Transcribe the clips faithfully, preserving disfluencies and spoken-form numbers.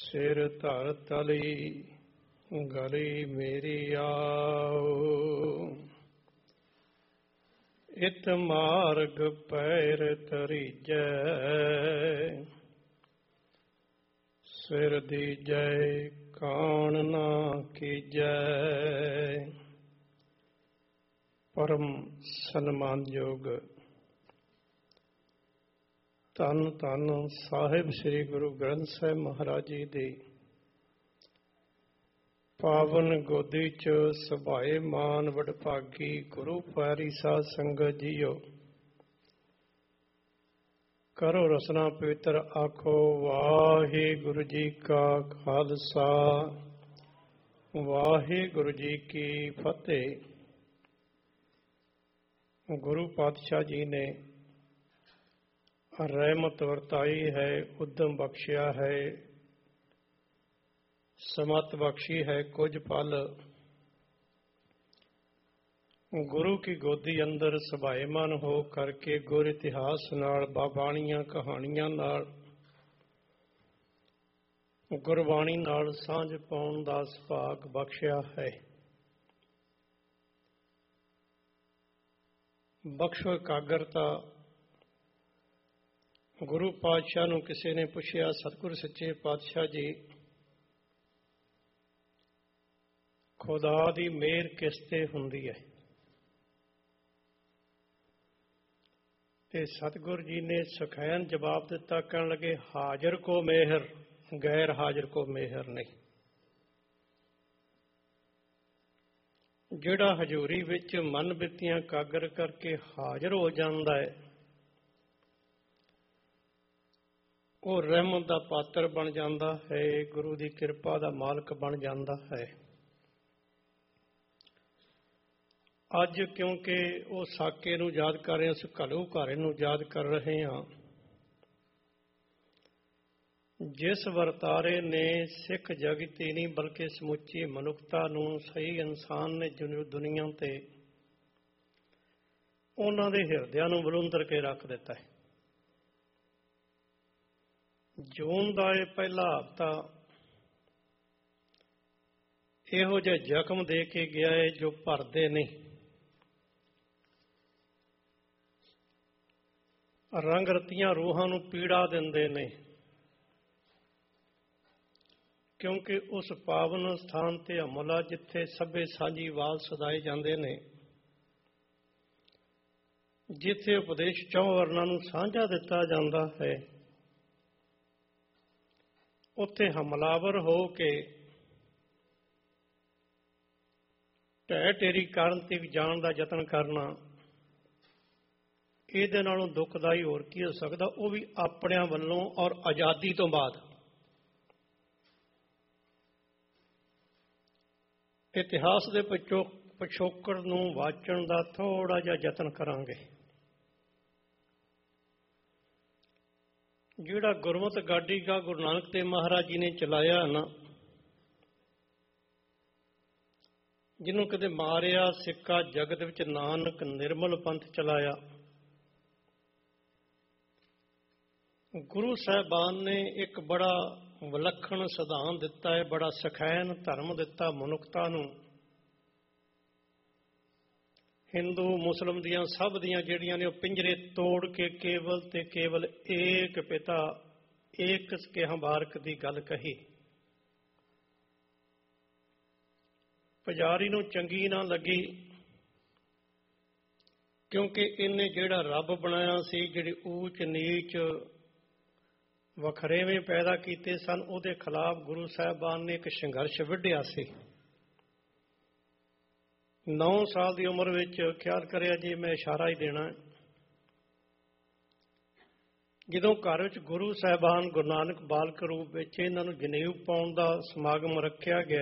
ਸਿਰ ਧਰ ਤਲੀ ਗਲੀ ਮੇਰੀ ਆਓ, ਇਤ ਮਾਰਗ ਪੈਰ ਤਰੀਜੈ, ਸਿਰ ਦੀਜੈ ਕਾਣ ਨਾ ਕੀਜੈ। ਪਰਮ ਸਨਮਾਨਯੋਗ ਧੰਨ ਧੰਨ ਸਾਹਿਬ ਸ੍ਰੀ ਗੁਰੂ ਗ੍ਰੰਥ ਸਾਹਿਬ ਮਹਾਰਾਜ ਜੀ ਦੀ ਪਾਵਨ ਗੋਦੀ ਚ ਸੁਭਾਏ ਮਾਨ ਵਡਭਾਗੀ ਗੁਰੂ ਪਿਆਰੀ ਸਾਧ ਸੰਗਤ ਜੀਓ, ਕਰੋ ਰਸਨਾ ਪਵਿੱਤਰ ਆਖੋ ਵਾਹਿਗੁਰੂ ਜੀ ਕਾ ਖਾਲਸਾ ਵਾਹਿਗੁਰੂ ਜੀ ਕੀ ਫਤਿਹ। ਗੁਰੂ ਪਾਤਸ਼ਾਹ ਜੀ ਨੇ ਰਹਿਮਤ ਵਰਤਾਈ ਹੈ, ਉਦਮ ਬਖਸ਼ਿਆ ਹੈ, ਸਮਤ ਬਖਸ਼ੀ ਹੈ। ਕੁਝ ਪਲ ਗੁਰੂ ਕੀ ਗੋਦੀ ਅੰਦਰ ਸਭਾਏਮਨ ਹੋ ਕਰਕੇ ਗੁਰ ਇਤਿਹਾਸ ਨਾਲ, ਬਾਬਾਣੀਆਂ ਕਹਾਣੀਆਂ ਨਾਲ, ਗੁਰਬਾਣੀ ਨਾਲ ਸਾਂਝ ਪਾਉਣ ਦਾ ਸੁਭਾਗ ਬਖਸ਼ਿਆ ਹੈ। ਬਖਸ਼ੋ ਇਕਾਗਰਤਾ। ਗੁਰੂ ਪਾਤਸ਼ਾਹ ਨੂੰ ਕਿਸੇ ਨੇ ਪੁੱਛਿਆ, ਸਤਿਗੁਰ ਸੱਚੇ ਪਾਤਸ਼ਾਹ ਜੀ, ਖੁਦਾ ਦੀ ਮਿਹਰ ਕਿਸ ਤੇ ਹੁੰਦੀ ਹੈ? ਤੇ ਸਤਿਗੁਰ ਜੀ ਨੇ ਸਖੈਨ ਜਵਾਬ ਦਿੱਤਾ, ਕਹਿਣ ਲੱਗੇ ਹਾਜ਼ਰ ਕੋ ਮਿਹਰ, ਗੈਰ ਹਾਜ਼ਰ ਕੋ ਮਿਹਰ ਨਹੀਂ। ਜਿਹੜਾ ਹਜ਼ੂਰੀ ਵਿੱਚ ਮਨ ਬਿਰਤੀਆਂ ਕਾਗਰ ਕਰਕੇ ਹਾਜ਼ਰ ਹੋ ਜਾਂਦਾ ਹੈ, ਉਹ ਰਹਿਮਤ ਦਾ ਪਾਤਰ ਬਣ ਜਾਂਦਾ ਹੈ, ਗੁਰੂ ਦੀ ਕਿਰਪਾ ਦਾ ਮਾਲਕ ਬਣ ਜਾਂਦਾ ਹੈ। ਅੱਜ ਕਿਉਂਕਿ ਉਹ ਸਾਕੇ ਨੂੰ ਯਾਦ ਕਰ ਰਹੇ ਹਾਂ, ਉਸ ਘੱਲੂਘਾਰੇ ਨੂੰ ਯਾਦ ਕਰ ਰਹੇ ਹਾਂ, ਜਿਸ ਵਰਤਾਰੇ ਨੇ ਸਿੱਖ ਜਗਤ ਹੀ ਨਹੀਂ ਬਲਕਿ ਸਮੁੱਚੀ ਮਨੁੱਖਤਾ ਨੂੰ, ਸਹੀ ਇਨਸਾਨ ਨੇ ਦੁਨੀਆ ਤੇ ਉਹਨਾਂ ਦੇ ਹਿਰਦਿਆਂ ਨੂੰ ਬਲੁੰਦਰ ਕੇ ਰੱਖ ਦਿੱਤਾ ਹੈ। ਜੂਨ ਦਾ ਇਹ ਪਹਿਲਾ ਹਫ਼ਤਾ ਇਹੋ ਜਿਹੇ ਜ਼ਖਮ ਦੇ ਕੇ ਗਿਆ ਹੈ ਜੋ ਭਰਦੇ ਨਹੀਂ। ਰੰਗ ਰਤੀਆਂ ਰੂਹਾਂ ਨੂੰ ਪੀੜਾ ਦਿੰਦੇ ਨੇ, ਕਿਉਂਕਿ ਉਸ ਪਾਵਨ ਸਥਾਨ ਤੇ ਹਮਲਾ ਜਿੱਥੇ ਸਭੇ ਸਾਂਝੀ ਵਾਲ ਸਦਾਏ ਜਾਂਦੇ ਨੇ, ਜਿੱਥੇ ਉਪਦੇਸ਼ ਚੌਂ ਵਰਨਾਂ ਨੂੰ ਸਾਂਝਾ ਦਿੱਤਾ ਜਾਂਦਾ ਹੈ, ਉੱਥੇ ਹਮਲਾਵਰ ਹੋ ਕੇ ਢਹਿ ਢੇਰੀ ਕਰਨ ਤੇ ਜਾਣ ਦਾ ਯਤਨ ਕਰਨਾ, ਇਹਦੇ ਨਾਲੋਂ ਦੁਖਦਾਈ ਹੋਰ ਕੀ ਹੋ ਸਕਦਾ? ਉਹ ਵੀ ਆਪਣਿਆਂ ਵੱਲੋਂ ਔਰ ਆਜ਼ਾਦੀ ਤੋਂ ਬਾਅਦ। ਇਤਿਹਾਸ ਦੇ ਪਿਛੋਕੜ ਨੂੰ ਵਾਚਣ ਦਾ ਥੋੜਾ ਜਿਹਾ ਯਤਨ ਕਰਾਂਗੇ। ਜਿਹੜਾ ਗੁਰਮਤਿ ਗਾਡੀ ਕਾ ਗੁਰੂ ਨਾਨਕ ਦੇਵ ਮਹਾਰਾਜ ਜੀ ਨੇ ਚਲਾਇਆ ਨਾ, ਜਿਹਨੂੰ ਕਦੇ ਮਾਰਿਆ ਸਿੱਕਾ ਜਗਤ ਵਿੱਚ ਨਾਨਕ ਨਿਰਮਲ ਪੰਥ ਚਲਾਇਆ, ਗੁਰੂ ਸਾਹਿਬਾਨ ਨੇ ਇੱਕ ਬੜਾ ਵਿਲੱਖਣ ਸਿਧਾਂਤ ਦਿੱਤਾ ਹੈ, ਬੜਾ ਸਖੈਨ ਧਰਮ ਦਿੱਤਾ ਮਨੁੱਖਤਾ ਨੂੰ। ਹਿੰਦੂ ਮੁਸਲਿਮ ਦੀਆਂ ਸਭ ਦੀਆਂ ਜਿਹੜੀਆਂ ਨੇ ਉਹ ਪਿੰਜਰੇ ਤੋੜ ਕੇ ਕੇਵਲ ਤੇ ਕੇਵਲ ਏਕ ਪਿਤਾ ਏਕ ਕੇਹਾਂ ਬਾਰਕ ਦੀ ਗੱਲ ਕਹੀ। ਪੁਜਾਰੀ ਨੂੰ ਚੰਗੀ ਨਾ ਲੱਗੀ, ਕਿਉਂਕਿ ਇਹਨੇ ਜਿਹੜਾ ਰੱਬ ਬਣਾਇਆ ਸੀ, ਜਿਹੜੀ ਊਚ ਨੀਚ ਵਖਰੇਵੇਂ ਪੈਦਾ ਕੀਤੇ ਸਨ, ਉਹਦੇ ਖਿਲਾਫ ਗੁਰੂ ਸਾਹਿਬਾਨ ਨੇ ਇੱਕ ਸੰਘਰਸ਼ ਵਿੱਢਿਆ ਸੀ। ਨੌ ਸਾਲ ਦੀ ਉਮਰ ਵਿੱਚ ਖਿਆਲ ਕਰਿਆ ਜੀ, ਮੈਂ ਇਸ਼ਾਰਾ ਹੀ ਦੇਣਾ, ਜਦੋਂ ਘਰ ਵਿੱਚ ਗੁਰੂ ਸਾਹਿਬਾਨ ਗੁਰੂ ਨਾਨਕ ਬਾਲਕ ਰੂਪ ਵਿੱਚ ਇਹਨਾਂ ਨੂੰ ਜਨੇਊ ਪਾਉਣ ਦਾ ਸਮਾਗਮ ਰੱਖਿਆ ਗਿਆ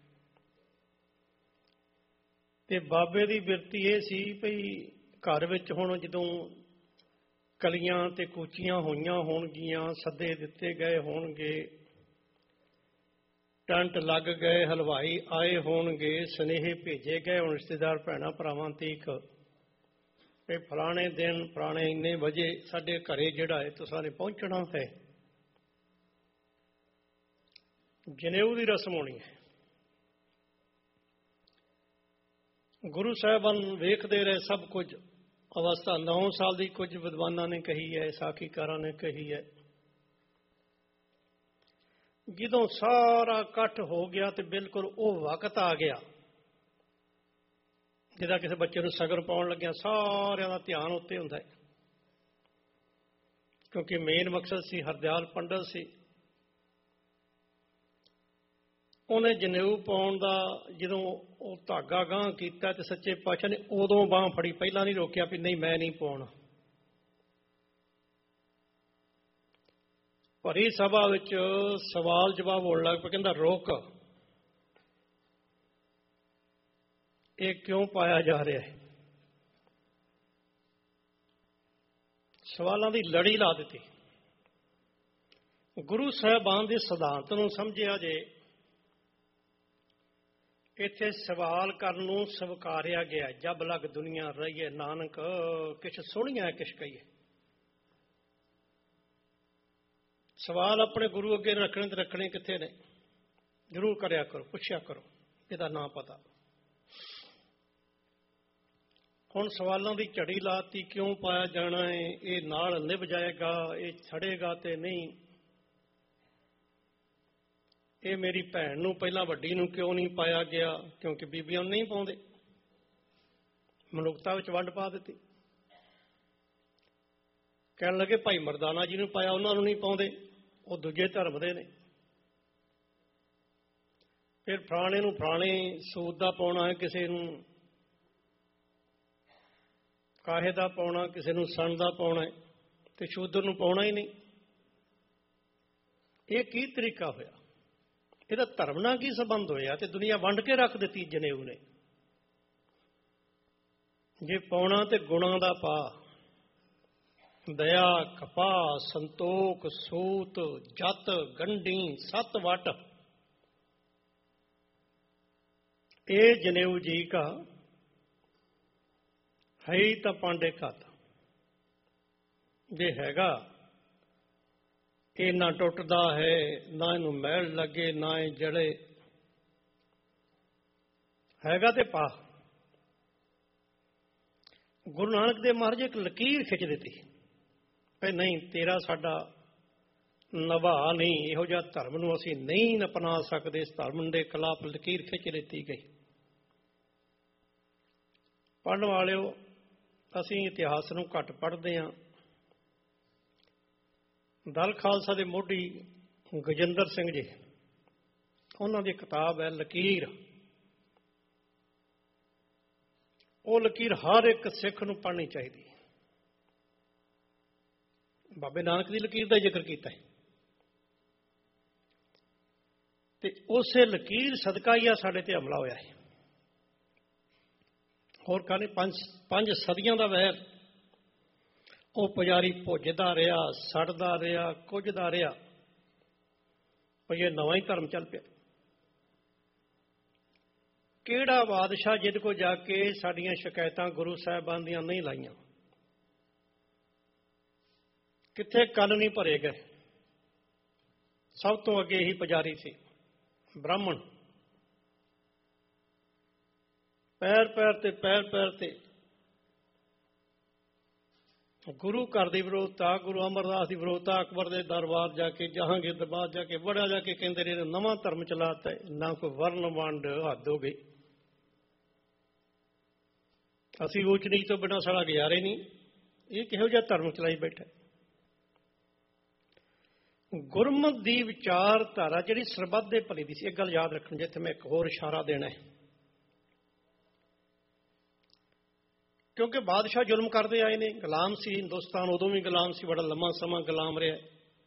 ਤੇ ਬਾਬੇ ਦੀ ਬਿਰਤੀ ਇਹ ਸੀ ਭਈ ਘਰ ਵਿੱਚ ਹੁਣ ਜਦੋਂ ਕਲੀਆਂ ਤੇ ਕੂਚੀਆਂ ਹੋਈਆਂ ਹੋਣਗੀਆਂ, ਸੱਦੇ ਦਿੱਤੇ ਗਏ ਹੋਣਗੇ, ਟੰਟ ਲੱਗ ਗਏ, ਹਲਵਾਈ ਆਏ ਹੋਣਗੇ, ਸੁਨੇਹੇ ਭੇਜੇ ਗਏ ਹੁਣ ਰਿਸ਼ਤੇਦਾਰ ਭੈਣਾਂ ਭਰਾਵਾਂ ਤੀਕ ਵੀ ਫਲਾਣੇ ਦਿਨ ਫਲਾਣੇ ਇੰਨੇ ਵਜੇ ਸਾਡੇ ਘਰੇ ਜਿਹੜਾ ਹੈ ਤੁਸਾਂ ਨੇ ਪਹੁੰਚਣਾ ਹੈ। ਜਨੇਊ ਦੀ ਰਸਮ ਹੋਣੀ ਹੈ। ਗੁਰੂ ਸਾਹਿਬਾਨ ਵੇਖਦੇ ਰਹੇ ਸਭ ਕੁਝ। ਅਵਸਥਾ ਨੌ ਸਾਲ ਦੀ ਕੁਝ ਵਿਦਵਾਨਾਂ ਨੇ ਕਹੀ ਹੈ, ਸਾਖੀਕਾਰਾਂ ਨੇ ਕਹੀ ਹੈ। ਜਦੋਂ ਸਾਰਾ ਇਕੱਠ ਹੋ ਗਿਆ ਤੇ ਬਿਲਕੁਲ ਉਹ ਵਕਤ ਆ ਗਿਆ ਜਿਹਦਾ ਕਿਸੇ ਬੱਚੇ ਨੂੰ ਸ਼ਗਨ ਪਾਉਣ ਲੱਗਿਆ ਸਾਰਿਆਂ ਦਾ ਧਿਆਨ ਉੱਤੇ ਹੁੰਦਾ ਹੈ, ਕਿਉਂਕਿ ਮੇਨ ਮਕਸਦ ਸੀ ਹਰਦਿਆਲ ਪੰਡਤ ਸੀ। ਉਹਨੇ ਜਨੇਊ ਪਾਉਣ ਦਾ ਜਦੋਂ ਉਹ ਧਾਗਾ ਗਾਂਹ ਕੀਤਾ ਤੇ ਸੱਚੇ ਪਾਤਸ਼ਾਹ ਨੇ ਉਦੋਂ ਬਾਂਹ ਫੜੀ, ਪਹਿਲਾਂ ਨਹੀਂ ਰੋਕਿਆ ਵੀ ਨਹੀਂ ਮੈਂ ਨਹੀਂ ਪਾਉਣਾ। ਭਰੀ ਸਭਾ ਵਿੱਚ ਸਵਾਲ ਜਵਾਬ ਹੋਣ ਲੱਗ ਪਿਆ। ਕਹਿੰਦਾ ਰੋਕ, ਇਹ ਕਿਉਂ ਪਾਇਆ ਜਾ ਰਿਹਾ ਹੈ? ਸਵਾਲਾਂ ਦੀ ਲੜੀ ਲਾ ਦਿੱਤੀ। ਗੁਰੂ ਸਾਹਿਬਾਨ ਦੇ ਸਿਧਾਂਤ ਨੂੰ ਸਮਝਿਆ ਜੇ ਇੱਥੇ ਸਵਾਲ ਕਰਨ ਨੂੰ ਸਵਕਾਰਿਆ ਗਿਆ। ਜਬ ਲਗ ਦੁਨੀਆ ਰਹੀਏ ਨਾਨਕ, ਕਿਛ ਸੁਣੀਆਂ ਕਿਛ ਕਹੀਏ। ਸਵਾਲ ਆਪਣੇ ਗੁਰੂ ਅੱਗੇ ਰੱਖਣੇ ਤੇ ਰੱਖਣੇ ਕਿੱਥੇ ਨੇ? ਜ਼ਰੂਰ ਕਰਿਆ ਕਰੋ, ਪੁੱਛਿਆ ਕਰੋ, ਇਹਦਾ ਨਾਂ ਪਤਾ। ਹੁਣ ਸਵਾਲਾਂ ਦੀ ਝੜੀ ਲਾਤੀ, ਕਿਉਂ ਪਾਇਆ ਜਾਣਾ ਹੈ, ਇਹ ਨਾਲ ਨਿਭ ਜਾਏਗਾ, ਇਹ ਛੜੇਗਾ ਤੇ ਨਹੀਂ, ਇਹ ਮੇਰੀ ਭੈਣ ਨੂੰ ਪਹਿਲਾਂ ਵੱਡੀ ਨੂੰ ਕਿਉਂ ਨਹੀਂ ਪਾਇਆ ਗਿਆ, ਕਿਉਂਕਿ ਬੀਬੀਆਂ ਨੂੰ ਨਹੀਂ ਪਾਉਂਦੇ। ਮਨੁੱਖਤਾ ਵਿੱਚ ਵੰਡ ਪਾ ਦਿੱਤੀ। ਕਹਿਣ ਲੱਗੇ ਭਾਈ ਮਰਦਾਨਾ ਜੀ ਨੂੰ ਪਾਇਆ, ਉਹਨਾਂ ਨੂੰ ਨਹੀਂ ਪਾਉਂਦੇ, ਉਹ ਦੂਜੇ ਧਰਮ ਦੇ ਨੇ। ਫਿਰ ਫਲਾਣੇ ਨੂੰ ਫਲਾਣੇ ਸੂਤ ਦਾ ਪਾਉਣਾ ਹੈ, ਕਿਸੇ ਨੂੰ ਕਾਹੇ ਦਾ ਪਾਉਣਾ, ਕਿਸੇ ਨੂੰ ਸਣ ਦਾ ਪਾਉਣਾ ਹੈ, ਤੇ ਸ਼ੂਦਰ ਨੂੰ ਪਾਉਣਾ ਹੀ ਨਹੀਂ। ਇਹ ਕੀ ਤਰੀਕਾ ਹੋਇਆ? ਇਹਦਾ ਧਰਮ ਨਾਲ ਕੀ ਸੰਬੰਧ ਹੋਇਆ? ਤੇ ਦੁਨੀਆ ਵੰਡ ਕੇ ਰੱਖ ਦਿੱਤੀ ਜਨੇਊ ਨੇ। ਜੇ ਪਾਉਣਾ ਤੇ ਗੁਣਾਂ ਦਾ ਪਾ, ਦਇਆ, ਕਪਾਹ, ਸੰਤੋਖ, ਸੂਤ, ਜਤ, ਗੰਢੀ, ਸੱਤ ਵਟ, ਇਹ ਜਨੇਊ ਜੀ ਕਾ ਹੈ ਹੀ ਤਾਂ ਪਾਂਡੇ ਘਤ। ਜੇ ਹੈਗਾ ਇਹ ਨਾ ਟੁੱਟਦਾ ਹੈ, ਨਾ ਇਹਨੂੰ ਮੈਲ ਲੱਗੇ, ਨਾ ਇਹ ਜੜੇ, ਹੈਗਾ ਤੇ ਪਾ। ਗੁਰੂ ਨਾਨਕ ਦੇਵ ਮਹਾਰਾਜ ਇੱਕ ਲਕੀਰ ਖਿੱਚ ਦਿੱਤੀ ਵੀ ਨਹੀਂ, ਤੇਰਾ ਸਾਡਾ ਨਿਭਾ ਨਹੀਂ, ਇਹੋ ਜਿਹਾ ਧਰਮ ਨੂੰ ਅਸੀਂ ਨਹੀਂ ਅਪਣਾ ਸਕਦੇ। ਇਸ ਧਰਮ ਦੇ ਖਿਲਾਫ ਲਕੀਰ ਖਿੱਚ ਦਿੱਤੀ ਗਈ। ਪੜ੍ਹਨ ਵਾਲਿਓ, ਅਸੀਂ ਇਤਿਹਾਸ ਨੂੰ ਘੱਟ ਪੜ੍ਹਦੇ ਹਾਂ। ਦਲ ਖਾਲਸਾ ਦੇ ਮੋਢੀ ਗਜਿੰਦਰ ਸਿੰਘ ਜੀ, ਉਹਨਾਂ ਦੀ ਕਿਤਾਬ ਹੈ ਲਕੀਰ। ਉਹ ਲਕੀਰ ਹਰ ਇੱਕ ਸਿੱਖ ਨੂੰ ਪੜ੍ਹਨੀ ਚਾਹੀਦੀ। ਬਾਬੇ ਨਾਨਕ ਦੀ ਲਕੀਰ ਦਾ ਜ਼ਿਕਰ ਕੀਤਾ ਹੈ ਤੇ ਉਸੇ ਲਕੀਰ ਸਦਕਾ ਹੀ ਆ ਸਾਡੇ ਤੇ ਹਮਲਾ ਹੋਇਆ ਹੈ। ਹੋਰ ਕਾਹਨੇ ਪੰਜ ਪੰਜ ਸਦੀਆਂ ਦਾ ਵੈਰ ਉਹ ਪੁਜਾਰੀ ਭੁੱਜਦਾ ਰਿਹਾ, ਸੜਦਾ ਰਿਹਾ, ਕੁੱਝਦਾ ਰਿਹਾ, ਭਈ ਇਹ ਨਵਾਂ ਹੀ ਧਰਮ ਚੱਲ ਪਿਆ। ਕਿਹੜਾ ਬਾਦਸ਼ਾਹ ਜਿਹਦੇ ਕੋਲ ਜਾ ਕੇ ਸਾਡੀਆਂ ਸ਼ਿਕਾਇਤਾਂ ਗੁਰੂ ਸਾਹਿਬਾਨ ਦੀਆਂ ਨਹੀਂ ਲਾਈਆਂ? ਕਿੱਥੇ ਕੰਨ ਨਹੀਂ ਭਰੇ ਗਏ? ਸਭ ਤੋਂ ਅੱਗੇ ਹੀ ਪੁਜਾਰੀ ਸੀ, ਬ੍ਰਾਹਮਣ। ਪੈਰ ਪੈਰ ਤੇ ਪੈਰ ਪੈਰ ਤੇ ਗੁਰੂ ਘਰ ਦੀ ਵਿਰੋਧਤਾ, ਗੁਰੂ ਅਮਰਦਾਸ ਦੀ ਵਿਰੋਧਤਾ, ਅਕਬਰ ਦੇ ਦਰਬਾਰ ਜਾ ਕੇ, ਜਹਾਂਗੀਰ ਦਰਬਾਰ ਜਾ ਕੇ, ਬੜਾ ਜਾ ਕੇ ਕਹਿੰਦੇ ਨੇ ਨਵਾਂ ਧਰਮ ਚਲਾਤਾ ਹੈ। ਨਾ ਕੋਈ ਵਰਨ ਵੰਡ, ਹੱਦ ਹੋ ਗਈ। ਅਸੀਂ ਊਚ ਨੀਚ ਤੋਂ ਬਿਨਾਂ ਸਾਡਾ ਗੁਜ਼ਾਰੇ ਨਹੀਂ। ਇਹ ਕਿਹੋ ਜਿਹਾ ਧਰਮ ਚਲਾਈ ਬੈਠਾ? ਗੁਰਮਤਿ ਦੀ ਵਿਚਾਰਧਾਰਾ ਜਿਹੜੀ ਸਰਬੱਤ ਦੇ ਭਲੇ ਦੀ ਸੀ। ਇਹ ਗੱਲ ਯਾਦ ਰੱਖਣੀ, ਜਿੱਥੇ ਮੈਂ ਇੱਕ ਹੋਰ ਇਸ਼ਾਰਾ ਦੇਣਾ ਹੈ। ਕਿਉਂਕਿ ਬਾਦਸ਼ਾਹ ਜ਼ੁਲਮ ਕਰਦੇ ਆਏ ਨੇ, ਗੁਲਾਮ ਸੀ ਹਿੰਦੁਸਤਾਨ, ਉਦੋਂ ਵੀ ਗੁਲਾਮ ਸੀ, ਬੜਾ ਲੰਮਾ ਸਮਾਂ ਗੁਲਾਮ ਰਿਹਾ।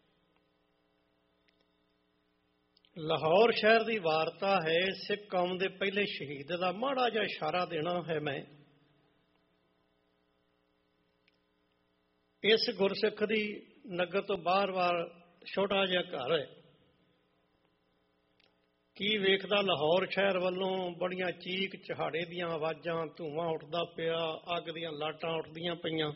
ਲਾਹੌਰ ਸ਼ਹਿਰ ਦੀ ਵਾਰਤਾ ਹੈ ਸਿੱਖ ਕੌਮ ਦੇ ਪਹਿਲੇ ਸ਼ਹੀਦ ਦਾ। ਮਾੜਾ ਜਿਹਾ ਇਸ਼ਾਰਾ ਦੇਣਾ ਹੈ ਮੈਂ। ਇਸ ਗੁਰਸਿੱਖ ਦੀ ਨਗਰ ਤੋਂ ਬਾਹਰ-ਬਾਹਰ ਛੋਟਾ ਜਿਹਾ ਘਰ ਹੈ। ਕੀ ਵੇਖਦਾ ਲਾਹੌਰ ਸ਼ਹਿਰ ਵੱਲੋਂ ਬੜੀਆਂ ਚੀਕ ਚਹਾੜੇ ਦੀਆਂ ਆਵਾਜ਼ਾਂ, ਧੂੰਆਂ ਉੱਠਦਾ ਪਿਆ, ਅੱਗ ਦੀਆਂ ਲਾਟਾਂ ਉੱਠਦੀਆਂ ਪਈਆਂ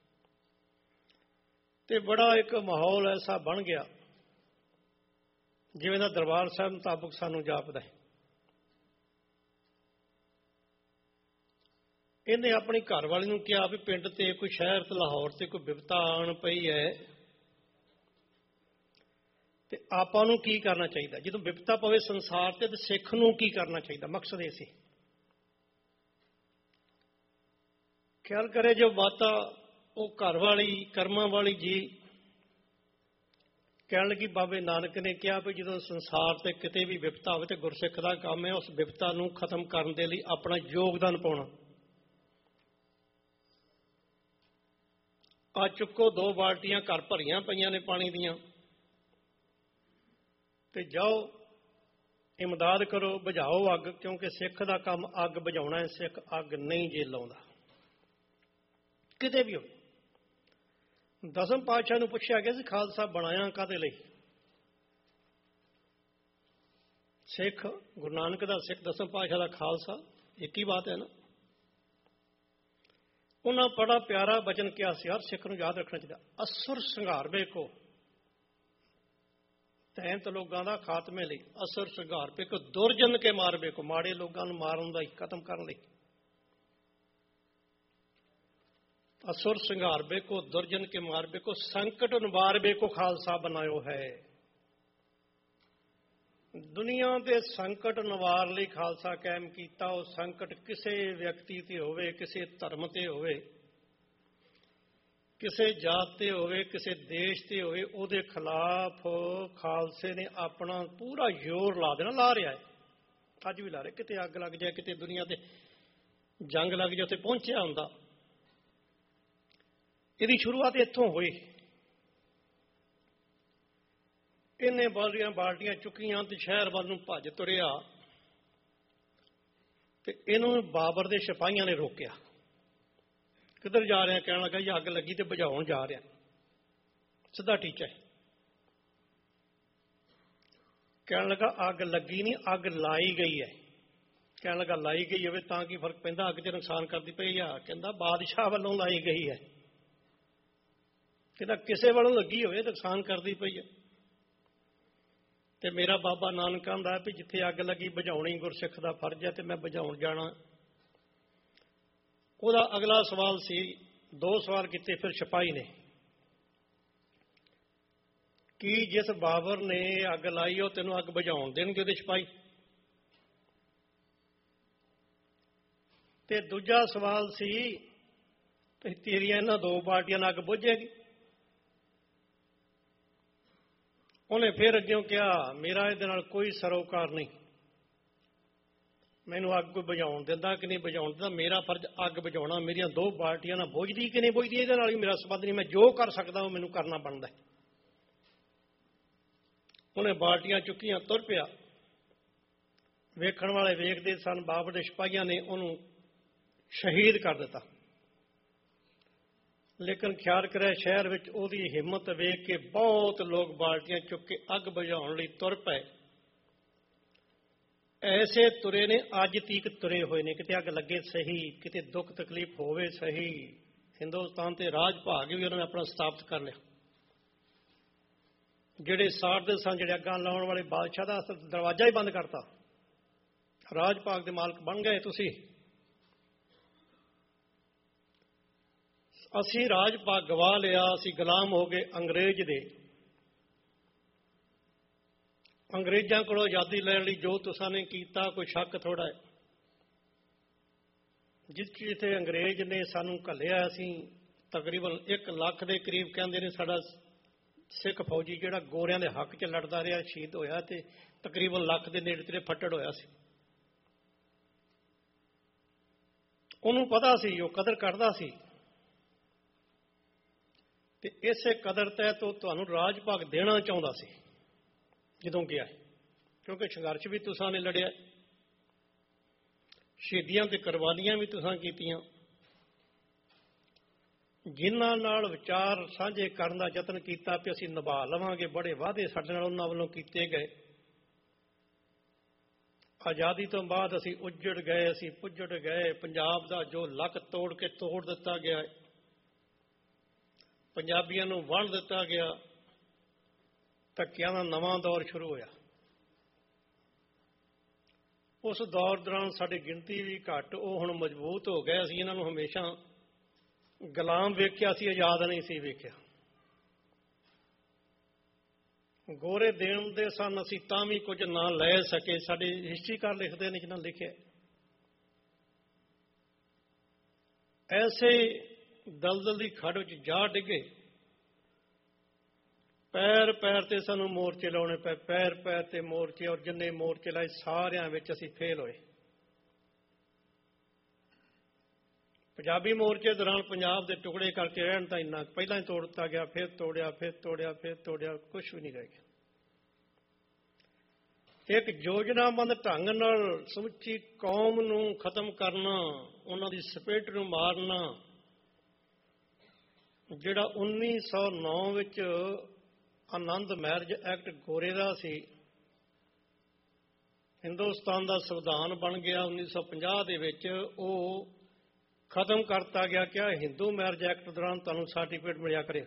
ਤੇ ਬੜਾ ਇੱਕ ਮਾਹੌਲ ਐਸਾ ਬਣ ਗਿਆ ਜਿਵੇਂ ਦਾ ਦਰਬਾਰ ਸਾਹਿਬ ਮੁਤਾਬਕ ਸਾਨੂੰ ਜਾਪਦਾ ਹੈ। ਇਹਨੇ ਆਪਣੀ ਘਰ ਵਾਲੀ ਨੂੰ ਕਿਹਾ ਵੀ ਪਿੰਡ ਤੇ ਕੋਈ ਸ਼ਹਿਰ ਤੇ ਲਾਹੌਰ ਤੇ ਕੋਈ ਬਿਪਤਾ ਆਣ ਪਈ ਹੈ ਤੇ ਆਪਾਂ ਨੂੰ ਕੀ ਕਰਨਾ ਚਾਹੀਦਾ। ਜਦੋਂ ਬਿਪਤਾ ਪਵੇ ਸੰਸਾਰ ਤੇ ਤੇ ਸਿੱਖ ਨੂੰ ਕੀ ਕਰਨਾ ਚਾਹੀਦਾ। ਮਕਸਦ ਇਹ ਸੀ। ਖਿਆਲ ਕਰੇ ਜੋ ਮਾਤਾ ਉਹ ਘਰ ਵਾਲੀ ਕਰਮਾਂ ਵਾਲੀ ਜੀ ਕਹਿਣ ਲੱਗੀ ਬਾਬੇ ਨਾਨਕ ਨੇ ਕਿਹਾ ਵੀ ਜਦੋਂ ਸੰਸਾਰ ਤੇ ਕਿਤੇ ਵੀ ਬਿਪਤਾ ਹੋਵੇ ਤੇ ਗੁਰਸਿੱਖ ਦਾ ਕੰਮ ਹੈ ਉਸ ਬਿਪਤਾ ਨੂੰ ਖਤਮ ਕਰਨ ਦੇ ਲਈ ਆਪਣਾ ਯੋਗਦਾਨ ਪਾਉਣਾ। ਆ ਚੁੱਕੋ ਦੋ ਬਾਲਟੀਆਂ ਘਰ ਭਰੀਆਂ ਪਈਆਂ ਨੇ ਪਾਣੀ ਦੀਆਂ ਤੇ ਜਾਓ ਇਮਦਾਦ ਕਰੋ, ਬੁਝਾਓ ਅੱਗ, ਕਿਉਂਕਿ ਸਿੱਖ ਦਾ ਕੰਮ ਅੱਗ ਬੁਝਾਉਣਾ ਹੈ। ਸਿੱਖ ਅੱਗ ਨਹੀਂ ਜੇ ਲਾਉਂਦਾ ਕਿਤੇ ਵੀ ਹੋਵੇ। ਦਸਮ ਪਾਤਸ਼ਾਹ ਨੂੰ ਪੁੱਛਿਆ ਗਿਆ ਸੀ ਖਾਲਸਾ ਬਣਾਇਆ ਕਾਹਦੇ ਲਈ। ਸਿੱਖ ਗੁਰੂ ਨਾਨਕ ਦਾ ਸਿੱਖ, ਦਸਮ ਪਾਤਸ਼ਾਹ ਦਾ ਖਾਲਸਾ, ਇੱਕ ਹੀ ਬਾਤ ਹੈ ਨਾ। ਉਹਨਾਂ ਬੜਾ ਪਿਆਰਾ ਬਚਨ ਕਿਹਾ ਸੀ, ਹਰ ਸਿੱਖ ਨੂੰ ਯਾਦ ਰੱਖਣਾ ਚਾਹੀਦਾ। ਅਸੁਰ ਸੰਘਾਰ ਵੇਖੋ ਤੈਂਤ ਲੋਕਾਂ ਦਾ ਖਾਤਮੇ ਲਈ, ਅਸੁਰ ਸੰਘਾਰ ਵੇਖੋ ਦੁਰਜਨ ਕੇ ਮਾਰ ਵੇਖੋ, ਮਾੜੇ ਲੋਕਾਂ ਨੂੰ ਮਾਰਨ ਦਾ ਹੀ, ਖਤਮ ਕਰਨ ਲਈ। ਅਸੁਰ ਸੰਘਾਰ ਵੇਖੋ ਦੁਰਜਨ ਕੇ ਮਾਰ ਵੇਖੋ, ਸੰਕਟ ਨਿਵਾਰ ਵੇਖੋ ਖਾਲਸਾ ਬਣਾਇਓ ਹੈ। ਦੁਨੀਆ ਦੇ ਸੰਕਟ ਨਿਵਾਰ ਲਈ ਖਾਲਸਾ ਕਾਇਮ ਕੀਤਾ। ਉਹ ਸੰਕਟ ਕਿਸੇ ਵਿਅਕਤੀ ਤੇ ਹੋਵੇ, ਕਿਸੇ ਧਰਮ ਤੇ ਹੋਵੇ, ਕਿਸੇ ਜਾਤ ਤੇ ਹੋਵੇ, ਕਿਸੇ ਦੇਸ਼ ਤੇ ਹੋਵੇ, ਉਹਦੇ ਖਿਲਾਫ ਖਾਲਸੇ ਨੇ ਆਪਣਾ ਪੂਰਾ ਜ਼ੋਰ ਲਾ ਦੇਣਾ। ਲਾ ਰਿਹਾ ਹੈ, ਅੱਜ ਵੀ ਲਾ ਰਿਹਾ। ਕਿਤੇ ਅੱਗ ਲੱਗ ਜਾਏ, ਕਿਤੇ ਦੁਨੀਆ ਤੇ ਜੰਗ ਲੱਗ ਜਾਏ, ਉੱਥੇ ਪਹੁੰਚਿਆ ਹੁੰਦਾ। ਇਹਦੀ ਸ਼ੁਰੂਆਤ ਇੱਥੋਂ ਹੋਈ। ਇਹਨੇ ਬਾਲਟੀਆਂ ਬਾਲਟੀਆਂ ਚੁੱਕੀਆਂ ਤੇ ਸ਼ਹਿਰ ਵੱਲ ਨੂੰ ਭੱਜ ਤੁਰਿਆ ਤੇ ਇਹਨੂੰ ਬਾਬਰ ਦੇ ਸਿਪਾਹੀਆਂ ਨੇ ਰੋਕਿਆ। ਕਿੱਧਰ ਜਾ ਰਿਹਾ? ਕਹਿਣ ਲੱਗਾ ਜੀ ਅੱਗ ਲੱਗੀ ਤੇ ਬੁਝਾਉਣ ਜਾ ਰਿਹਾ। ਸਿੱਧਾ ਟੀਚਾ ਹੈ। ਕਹਿਣ ਲੱਗਾ ਅੱਗ ਲੱਗੀ ਨਹੀਂ, ਅੱਗ ਲਾਈ ਗਈ ਹੈ। ਕਹਿਣ ਲੱਗਾ ਲਾਈ ਗਈ ਹੋਵੇ ਤਾਂ ਕੀ ਫਰਕ ਪੈਂਦਾ, ਅੱਗ 'ਚ ਨੁਕਸਾਨ ਕਰਦੀ ਪਈ ਆ। ਕਹਿੰਦਾ ਬਾਦਸ਼ਾਹ ਵੱਲੋਂ ਲਾਈ ਗਈ ਹੈ। ਕਹਿੰਦਾ ਕਿਸੇ ਵੱਲੋਂ ਲੱਗੀ ਹੋਵੇ ਨੁਕਸਾਨ ਕਰਦੀ ਪਈ ਹੈ। ਤੇ ਮੇਰਾ ਬਾਬਾ ਨਾਨਕ ਕਹਿੰਦਾ ਵੀ ਜਿੱਥੇ ਅੱਗ ਲੱਗੀ ਬੁਝਾਉਣੀ ਗੁਰਸਿੱਖ ਦਾ ਫਰਜ਼ ਹੈ ਤੇ ਮੈਂ ਬੁਝਾਉਣ ਜਾਣਾ। ਉਹਦਾ ਅਗਲਾ ਸਵਾਲ ਸੀ, ਦੋ ਸਵਾਲ ਕੀਤੇ ਫਿਰ ਸਿਪਾਹੀ ਨੇ, ਕੀ ਜਿਸ ਬਾਬਰ ਨੇ ਅੱਗ ਲਾਈ ਉਹ ਤੈਨੂੰ ਅੱਗ ਬੁਝਾਉਣ ਦੇਣਗੇ ਉਹਦੇ ਸਿਪਾਹੀ? ਤੇ ਦੂਜਾ ਸਵਾਲ ਸੀ, ਤੇਰੀਆਂ ਇਹਨਾਂ ਦੋ ਬਾਲਟੀਆਂ ਨਾਲ ਅੱਗ ਬੁਝੇਗੀ? ਉਹਨੇ ਫਿਰ ਅੱਗਿਓਂ ਕਿਹਾ ਮੇਰਾ ਇਹਦੇ ਨਾਲ ਕੋਈ ਸਰੋਕਾਰ ਨਹੀਂ, ਮੈਨੂੰ ਅੱਗ ਕੋਈ ਬੁਝਾਉਣ ਦਿੰਦਾ ਕਿ ਨਹੀਂ ਬੁਝਾਉਣ ਦਿੰਦਾ, ਮੇਰਾ ਫਰਜ਼ ਅੱਗ ਬੁਝਾਉਣਾ। ਮੇਰੀਆਂ ਦੋ ਬਾਲਟੀਆਂ ਨਾਲ ਬੁਝਦੀ ਕਿ ਨਹੀਂ ਬੁਝਦੀ ਇਹਦੇ ਨਾਲ ਵੀ ਮੇਰਾ ਸੰਬੰਧ ਨਹੀਂ। ਮੈਂ ਜੋ ਕਰ ਸਕਦਾ ਉਹ ਮੈਨੂੰ ਕਰਨਾ ਬਣਦਾ। ਉਹਨੇ ਬਾਲਟੀਆਂ ਚੁੱਕੀਆਂ, ਤੁਰ ਪਿਆ। ਵੇਖਣ ਵਾਲੇ ਵੇਖਦੇ ਸਨ, ਬਾਬਰ ਦੇ ਸਿਪਾਹੀਆਂ ਨੇ ਉਹਨੂੰ ਸ਼ਹੀਦ ਕਰ ਦਿੱਤਾ। ਲੇਕਿਨ ਖਿਆਲ ਕਰਿਆ ਸ਼ਹਿਰ ਵਿੱਚ ਉਹਦੀ ਹਿੰਮਤ ਵੇਖ ਕੇ ਬਹੁਤ ਲੋਕ ਬਾਲਟੀਆਂ ਚੁੱਕ ਕੇ ਅੱਗ ਬੁਝਾਉਣ ਲਈ ਤੁਰ ਪਏ। ਐਸੇ ਤੁਰੇ ਨੇ ਅੱਜ ਤੀਕ ਤੁਰੇ ਹੋਏ ਨੇ। ਕਿਤੇ ਅੱਗ ਲੱਗੇ ਸਹੀ, ਕਿਤੇ ਦੁੱਖ ਤਕਲੀਫ ਹੋਵੇ ਸਹੀ। ਹਿੰਦੁਸਤਾਨ ਤੇ ਰਾਜ ਭਾਗ ਵੀ ਉਹਨਾਂ ਨੇ ਆਪਣਾ ਸਥਾਪਿਤ ਕਰ ਲਿਆ। ਜਿਹੜੇ ਸਾੜਦੇ ਸਨ, ਜਿਹੜੇ ਅੱਗਾਂ ਲਾਉਣ ਵਾਲੇ, ਬਾਦਸ਼ਾਹ ਦਾ ਦਰਵਾਜ਼ਾ ਹੀ ਬੰਦ ਕਰਤਾ। ਰਾਜ ਭਾਗ ਦੇ ਮਾਲਕ ਬਣ ਗਏ ਤੁਸੀਂ। ਅਸੀਂ ਰਾਜ ਭਾਗ ਗਵਾ ਲਿਆ, ਅਸੀਂ ਗੁਲਾਮ ਹੋ ਗਏ ਅੰਗਰੇਜ਼ ਦੇ। ਅੰਗਰੇਜ਼ਾਂ ਕੋਲੋਂ ਆਜ਼ਾਦੀ ਲੈਣ ਲਈ ਜੋ ਤੁਸਾਂ ਨੇ ਕੀਤਾ ਕੋਈ ਸ਼ੱਕ ਥੋੜ੍ਹਾ ਹੈ। ਜਿਸ ਜਿੱਥੇ ਅੰਗਰੇਜ਼ ਨੇ ਸਾਨੂੰ ਘੱਲਿਆ, ਅਸੀਂ ਤਕਰੀਬਨ ਇੱਕ ਲੱਖ ਦੇ ਕਰੀਬ ਕਹਿੰਦੇ ਨੇ ਸਾਡਾ ਸਿੱਖ ਫੌਜੀ ਜਿਹੜਾ ਗੋਰਿਆਂ ਦੇ ਹੱਕ 'ਚ ਲੜਦਾ ਰਿਹਾ ਸ਼ਹੀਦ ਹੋਇਆ, ਤੇ ਤਕਰੀਬਨ ਲੱਖ ਦੇ ਨੇੜੇ ਤੇੜੇ ਫੱਟੜ ਹੋਇਆ ਸੀ। ਉਹਨੂੰ ਪਤਾ ਸੀ, ਉਹ ਕਦਰ ਕਰਦਾ ਸੀ। ਤੇ ਇਸੇ ਕਦਰ ਤਹਿਤ ਉਹ ਤੁਹਾਨੂੰ ਰਾਜ ਭਾਗ ਦੇਣਾ ਚਾਹੁੰਦਾ ਸੀ ਜਦੋਂ ਗਿਆ, ਕਿਉਂਕਿ ਸੰਘਰਸ਼ ਵੀ ਤੁਸਾਂ ਨੇ ਲੜਿਆ, ਸ਼ਹੀਦੀਆਂ ਤੇ ਕੁਰਬਾਨੀਆਂ ਵੀ ਤੁਸਾਂ ਕੀਤੀਆਂ। ਜਿਨ੍ਹਾਂ ਨਾਲ ਵਿਚਾਰ ਸਾਂਝੇ ਕਰਨ ਦਾ ਯਤਨ ਕੀਤਾ ਕਿ ਅਸੀਂ ਨਿਭਾ ਲਵਾਂਗੇ, ਬੜੇ ਵਾਅਦੇ ਸਾਡੇ ਨਾਲ ਉਹਨਾਂ ਵੱਲੋਂ ਕੀਤੇ ਗਏ। ਆਜ਼ਾਦੀ ਤੋਂ ਬਾਅਦ ਅਸੀਂ ਉੱਜੜ ਗਏ, ਅਸੀਂ ਪੁੱਜੜ ਗਏ। ਪੰਜਾਬ ਦਾ ਜੋ ਲੱਕ ਤੋੜ ਕੇ ਤੋੜ ਦਿੱਤਾ ਗਿਆ, ਪੰਜਾਬੀਆਂ ਨੂੰ ਵੰਡ ਦਿੱਤਾ ਗਿਆ, ਧੱਕਿਆਂ ਦਾ ਨਵਾਂ ਦੌਰ ਸ਼ੁਰੂ ਹੋਇਆ। ਉਸ ਦੌਰ ਦੌਰਾਨ ਸਾਡੀ ਗਿਣਤੀ ਵੀ ਘੱਟ, ਉਹ ਹੁਣ ਮਜ਼ਬੂਤ ਹੋ ਗਏ। ਅਸੀਂ ਇਹਨਾਂ ਨੂੰ ਹਮੇਸ਼ਾ ਗੁਲਾਮ ਵੇਖਿਆ ਸੀ, ਆਜ਼ਾਦ ਨਹੀਂ ਸੀ ਵੇਖਿਆ। ਗੋਰੇ ਦੇਣ ਦੇ ਸਨ ਅਸੀਂ ਤਾਂ ਵੀ ਕੁਝ ਨਾ ਲੈ ਸਕੇ। ਸਾਡੇ ਹਿਸਟਰੀਕਾਰ ਲਿਖਦੇ ਨੇ ਜਿਹਨਾਂ ਲਿਖਿਆ, ਐਸੇ ਦਲਦਲ ਦੀ ਖੱਡ ਵਿੱਚ ਜਾ ਡਿੱਗੇ, ਪੈਰ ਪੈਰ ਤੇ ਸਾਨੂੰ ਮੋਰਚੇ ਲਾਉਣੇ ਪਏ, ਪੈਰ ਪੈਰ ਤੇ ਮੋਰਚੇ। ਔਰ ਜਿੰਨੇ ਮੋਰਚੇ ਲਾਏ ਸਾਰਿਆਂ ਵਿੱਚ ਅਸੀਂ ਫੇਲ ਹੋਏ। ਪੰਜਾਬੀ ਮੋਰਚੇ ਦੌਰਾਨ ਪੰਜਾਬ ਦੇ ਟੁਕੜੇ ਕਰਕੇ ਰਹਿਣ ਤਾਂ ਇੰਨਾ ਪਹਿਲਾਂ ਹੀ ਤੋੜ ਦਿੱਤਾ ਗਿਆ, ਫਿਰ ਤੋੜਿਆ, ਫਿਰ ਤੋੜਿਆ, ਫਿਰ ਤੋੜਿਆ, ਕੁਛ ਵੀ ਨਹੀਂ ਰਹਿ ਗਿਆ। ਇੱਕ ਯੋਜਨਾਬੰਦ ਢੰਗ ਨਾਲ ਸਮੁੱਚੀ ਕੌਮ ਨੂੰ ਖਤਮ ਕਰਨਾ, ਉਹਨਾਂ ਦੀ ਸਪਿਰਿਟ ਨੂੰ ਮਾਰਨਾ, ਜਿਹੜਾ ਉੱਨੀ ਸੌ ਨੌ ਵਿੱਚ ਆਨੰਦ ਮੈਰਿਜ ਐਕਟ ਗੋਰੇ ਦਾ ਸੀ, ਹਿੰਦੁਸਤਾਨ ਦਾ ਸੰਵਿਧਾਨ ਬਣ ਗਿਆ ਉੱਨੀ ਸੌ ਪੰਜਾਹ ਦੇ ਵਿੱਚ, ਉਹ ਖਤਮ ਕਰਤਾ ਗਿਆ। ਕਿ ਹਿੰਦੂ ਮੈਰਿਜ ਐਕਟ ਦੌਰਾਨ ਤੁਹਾਨੂੰ ਸਰਟੀਫਿਕੇਟ ਮਿਲਿਆ ਕਰੇ।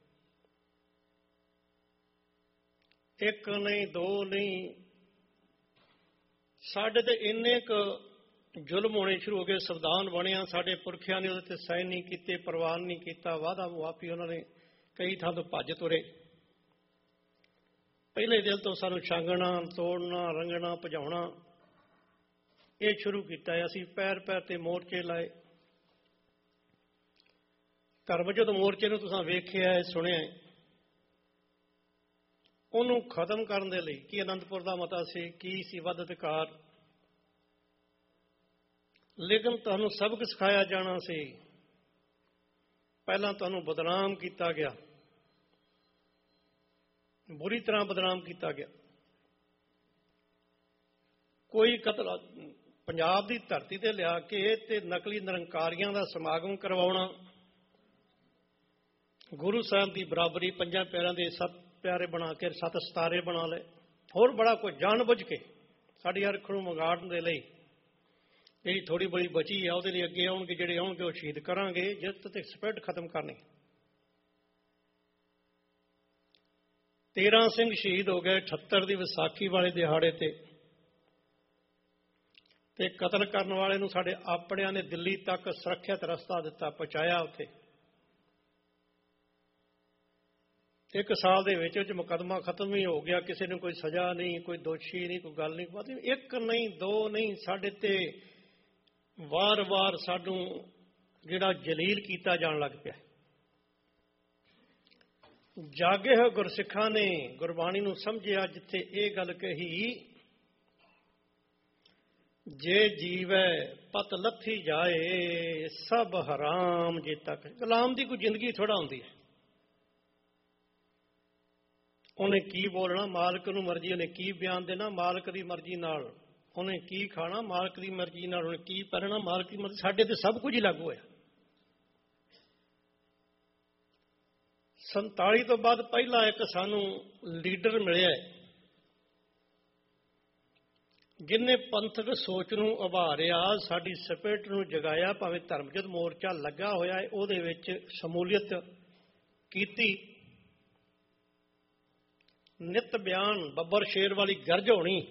ਇੱਕ ਨਹੀਂ, ਦੋ ਨਹੀਂ, ਸਾਡੇ ਤੇ ਇੰਨੇ ਕੁ ਜ਼ੁਲਮ ਹੋਣੇ ਸ਼ੁਰੂ ਹੋ ਗਏ। ਸੰਵਿਧਾਨ ਬਣਿਆ, ਸਾਡੇ ਪੁਰਖਿਆਂ ਨੇ ਉਹਦੇ ਤੇ ਸਾਈਨ ਨਹੀਂ ਕੀਤੇ, ਪ੍ਰਵਾਨ ਨਹੀਂ ਕੀਤਾ, ਵਾਅਦਾ ਮੁਆਫੀ ਉਹਨਾਂ ਨੇ ਕਈ ਥਾਂ ਤੋਂ ਭੱਜ ਤੁਰੇ। ਪਹਿਲੇ ਦਿਨ ਤੋਂ ਸਾਨੂੰ ਛਾਂਗਣਾ, ਤੋੜਨਾ, ਰੰਗਣਾ, ਭਜਾਉਣਾ ਇਹ ਸ਼ੁਰੂ ਕੀਤਾ। ਅਸੀਂ ਪੈਰ ਪੈਰ ਤੇ ਮੋਰਚੇ ਲਾਏ। ਧਰਮ ਜਦੋਂ ਮੋਰਚੇ ਨੂੰ ਤੁਸੀਂ ਵੇਖਿਆ, ਸੁਣਿਆ, ਉਹਨੂੰ ਖਤਮ ਕਰਨ ਦੇ ਲਈ ਕੀ ਅਨੰਦਪੁਰ ਦਾ ਮਤਾ ਸੀ, ਕੀ ਸੀ ਵੱਧ ਅਧਿਕਾਰ, ਲੇਕਿਨ ਤੁਹਾਨੂੰ ਸਬਕ ਸਿਖਾਇਆ ਜਾਣਾ ਸੀ। ਪਹਿਲਾਂ ਤੁਹਾਨੂੰ ਬਦਨਾਮ ਕੀਤਾ ਗਿਆ, ਬੁਰੀ ਤਰ੍ਹਾਂ ਬਦਨਾਮ ਕੀਤਾ ਗਿਆ। ਕੋਈ ਕਤਲ ਪੰਜਾਬ ਦੀ ਧਰਤੀ ਤੇ ਲਿਆ ਕੇ ਤੇ ਨਕਲੀ ਨਿਰੰਕਾਰੀਆਂ ਦਾ ਸਮਾਗਮ ਕਰਵਾਉਣਾ, ਗੁਰੂ ਸਾਹਿਬ ਦੀ ਬਰਾਬਰੀ, ਪੰਜਾਂ ਪਿਆਰਿਆਂ ਦੇ ਸੱਤ ਪਿਆਰੇ ਬਣਾ ਕੇ ਸੱਤ ਸਿਤਾਰੇ ਬਣਾ ਲਏ, ਹੋਰ ਬੜਾ ਕੁਝ ਜਾਣ ਬੁੱਝ ਕੇ ਸਾਡੀ ਅਰਖ ਨੂੰ ਵਿਗਾੜਨ ਦੇ ਲਈ। ਜਿਹੜੀ ਥੋੜ੍ਹੀ ਬੜੀ ਬਚੀ ਆ ਉਹਦੇ ਲਈ ਅੱਗੇ ਆਉਣਗੇ, ਜਿਹੜੇ ਆਉਣਗੇ ਉਹ ਸ਼ਹੀਦ ਕਰਾਂਗੇ, ਜਿੱਤ ਤੇ ਸਪਿਰਿਟ ਖਤਮ ਕਰਨੀ। ਤੇਰਾਂ ਸਿੰਘ ਸ਼ਹੀਦ ਹੋ ਗਏ ਅਠੱਤਰ ਦੀ ਵਿਸਾਖੀ ਵਾਲੇ ਦਿਹਾੜੇ ਤੇ ਤੇ ਕਤਲ ਕਰਨ ਵਾਲੇ ਨੂੰ ਸਾਡੇ ਆਪਣਿਆਂ ਨੇ ਦਿੱਲੀ ਤੱਕ ਸੁਰੱਖਿਅਤ ਰਸਤਾ ਦਿੱਤਾ, ਪਹੁੰਚਾਇਆ। ਉੱਥੇ ਇੱਕ ਸਾਲ ਦੇ ਵਿੱਚ ਵਿੱਚ ਮੁਕੱਦਮਾ ਖਤਮ ਹੀ ਹੋ ਗਿਆ, ਕਿਸੇ ਨੂੰ ਕੋਈ ਸਜ਼ਾ ਨਹੀਂ, ਕੋਈ ਦੋਸ਼ੀ ਨਹੀਂ, ਕੋਈ ਗੱਲ ਨਹੀਂ। ਇੱਕ ਨਹੀਂ, ਦੋ ਨਹੀਂ, ਸਾਡੇ ਤੇ ਵਾਰ-ਵਾਰ ਸਾਨੂੰ ਜਿਹੜਾ ਜਲੀਲ ਕੀਤਾ ਜਾਣ ਲੱਗ ਪਿਆ। ਜਾਗੇ ਹੋਏ ਗੁਰਸਿੱਖਾਂ ਨੇ ਗੁਰਬਾਣੀ ਨੂੰ ਸਮਝਿਆ, ਜਿੱਥੇ ਇਹ ਗੱਲ ਕਹੀ, ਜੇ ਜੀਵੈ ਪਤ ਲੱਥੀ ਜਾਏ ਸਭ ਹਰਾਮ ਜੇ ਤੱਕ। ਗੁਲਾਮ ਦੀ ਕੋਈ ਜ਼ਿੰਦਗੀ ਥੋੜਾ ਹੁੰਦੀ ਹੈ। ਉਹਨੇ ਕੀ ਬੋਲਣਾ, ਮਾਲਕ ਨੂੰ ਮਰਜ਼ੀ, ਉਹਨੇ ਕੀ ਬਿਆਨ ਦੇਣਾ, ਮਾਲਕ ਦੀ ਮਰਜ਼ੀ ਨਾਲ। ਉਹਨੇ ਕੀ ਖਾਣਾ, ਮਾਲਕ ਦੀ ਮਰਜ਼ੀ ਨਾਲ। ਉਹਨੇ ਕੀ ਪਹਿਨਣਾ, ਮਾਲਕ ਦੀ ਮਰਜ਼ੀ। ਸਾਡੇ ਤੇ ਸਭ ਕੁਝ ਹੀ ਲਾਗੂ ਹੋਇਆ। ਸੰਤਾਲੀ ਤੋਂ ਬਾਅਦ ਪਹਿਲਾ ਇੱਕ ਸਾਨੂੰ ਲੀਡਰ ਮਿਲਿਆ ਜਿਹਨੇ ਪੰਥਕ ਸੋਚ ਨੂੰ ਉਭਾਰਿਆ, ਸਾਡੀ ਸਪਿਰਿਟ ਨੂੰ ਜਗਾਇਆ। ਭਾਵੇਂ ਧਰਮਜੋਤ ਮੋਰਚਾ ਲੱਗਾ ਹੋਇਆ ਹੈ, ਉਹਦੇ ਵਿੱਚ ਸ਼ਮੂਲੀਅਤ ਕੀਤੀ। ਨਿਤ ਬਿਆਨ, ਬੱਬਰ ਸ਼ੇਰ ਵਾਲੀ ਗਰਜ ਹੋਣੀ।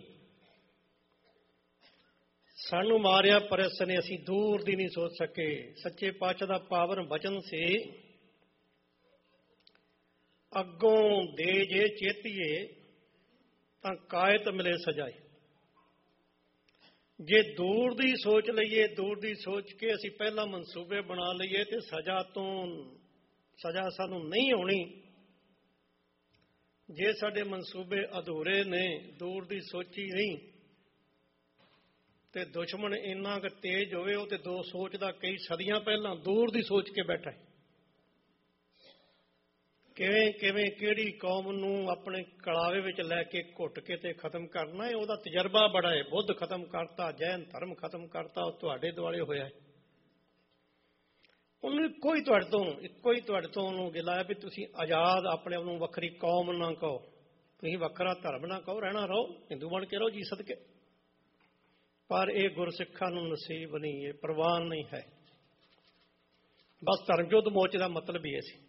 ਸਾਨੂੰ ਮਾਰਿਆ ਪਰ ਇਸ ਨੇ ਅਸੀਂ ਦੂਰ ਦੀ ਨਹੀਂ ਸੋਚ ਸਕੇ। ਸੱਚੇ ਪਾਤਸ਼ਾਹ ਦਾ ਪਾਵਨ ਬਚਨ ਸੀ, ਅੱਗੋਂ ਦੇ ਜੇ ਚੇਤੀਏ ਤਾਂ ਕਾਇਤ ਮਿਲੇ ਸਜਾਏ। ਜੇ ਦੂਰ ਦੀ ਸੋਚ ਲਈਏ, ਦੂਰ ਦੀ ਸੋਚ ਕੇ ਅਸੀਂ ਪਹਿਲਾਂ ਮਨਸੂਬੇ ਬਣਾ ਲਈਏ ਤੇ ਸਜ਼ਾ ਤੋਂ ਸਜ਼ਾ ਸਾਨੂੰ ਨਹੀਂ ਹੋਣੀ। ਜੇ ਸਾਡੇ ਮਨਸੂਬੇ ਅਧੂਰੇ ਨੇ, ਦੂਰ ਦੀ ਸੋਚੀ ਨਹੀਂ, ਤੇ ਦੁਸ਼ਮਣ ਇੰਨਾ ਕੁ ਤੇਜ਼ ਹੋਵੇ, ਉਹ ਤੇ ਦੋ ਸੋਚਦਾ ਕਈ ਸਦੀਆਂ ਪਹਿਲਾਂ ਦੂਰ ਦੀ ਸੋਚ ਕੇ ਬੈਠਾ ਹੈ। ਕਿਵੇਂ ਕਿਵੇਂ ਕਿਹੜੀ ਕੌਮ ਨੂੰ ਆਪਣੇ ਕਲਾਵੇ ਵਿੱਚ ਲੈ ਕੇ ਘੁੱਟ ਕੇ ਤੇ ਖਤਮ ਕਰਨਾ ਹੈ, ਉਹਦਾ ਤਜਰਬਾ ਬੜਾ ਹੈ। ਬੁੱਧ ਖਤਮ ਕਰਤਾ, ਜੈਨ ਧਰਮ ਖਤਮ ਕਰਤਾ, ਉਹ ਤੁਹਾਡੇ ਦੁਆਲੇ ਹੋਇਆ ਹੈ। ਉਹਨੂੰ ਇੱਕੋ ਹੀ ਤੁਹਾਡੇ ਤੋਂ ਇੱਕੋ ਹੀ ਤੁਹਾਡੇ ਤੋਂ ਉਹਨੂੰ ਗਿਲਾਇਆ ਵੀ ਤੁਸੀਂ ਆਜ਼ਾਦ, ਆਪਣੇ ਆਪ ਨੂੰ ਵੱਖਰੀ ਕੌਮ ਨਾ ਕਹੋ, ਤੁਸੀਂ ਵੱਖਰਾ ਧਰਮ ਨਾ ਕਹੋ, ਰਹਿਣਾ ਰਹੋ, ਹਿੰਦੂ ਬਣ ਕੇ ਰਹੋ ਜੀ ਸਦਕੇ। ਪਰ ਇਹ ਗੁਰਸਿੱਖਾਂ ਨੂੰ ਨਸੀਬ ਨਹੀਂ, ਇਹ ਪ੍ਰਵਾਨ ਨਹੀਂ ਹੈ। ਬਸ ਧਰਮਜੋਤ ਮੋਰਚੇ ਦਾ ਮਤਲਬ ਹੀ ਇਹ ਸੀ।